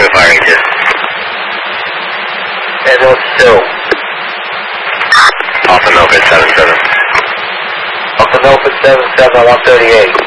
True firing 2. Ambulance 2. Alpha Milford 77. Alpha Milford 77, 138.